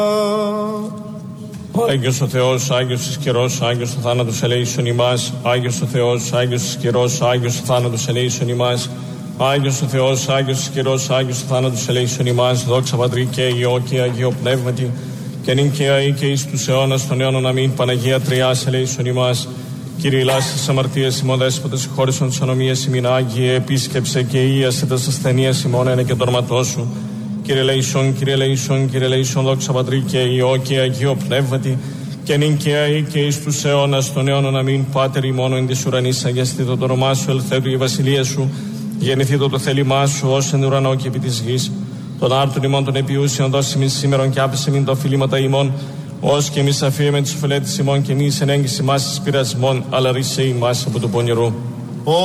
Άγιος ο Θεός, Άγιος εις καιρός, Άγιος ο θάνατος ελέησον ημάς. Άγιος ο Θεός, Άγιος εις καιρός, Άγιος ο θάνατος ελέησον ημάς. Άγιος ο Θεός, Άγιος εις καιρός, Άγιος ο θάνατος ελέησον ημάς. Δόξα Πατρί και Υιό και Αγίο Πνεύματι, και νυν και αεί και εις τους αιώνας των αιώνων αμήν. Παναγία Τριάς ελέησον ημάς. Κύριε ηλάσης της αμαρτίας ημών, δέσποτες χώρισον της ανομίας ημίν. Άγιε επίσκεψε και ίασε τας ασθενείας ημών ένε και τορματός σου. Κύριε ελέησον, Κύριε ελέησον, Κύριε ελέησον. Δόξα Πατρί και Υιό και Αγίο Πνεύματι, και νυν και αεί και εις τους αιώνας των αιώνων αμήν. Πάτερ ημών εν της ουρανής, αγιαστήτω το όνομά σου, ελθέτω η βασιλεία σου, γεννηθήτω το θέλημά σου, ως εν ουρανό και επί της γης. Τον άρτον ημών των επιούσιων δώσει μην σήμερον, και άπησε μην τα οφειλήματα ημών, ως και εμείς αφίεμεν τους οφειλέτες ημών, και μη εις εν έγκυση μας εις πειρασμών, αλλά ρίσε ημάς από του πονηρού.